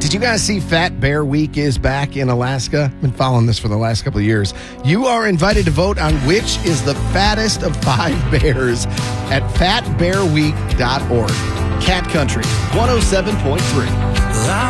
Did you guys see Fat Bear Week is back in Alaska? I've been following this for the last couple of years. You are invited to vote on which is the fattest of 5 bears at fatbearweek.org. Cat Country 107.3.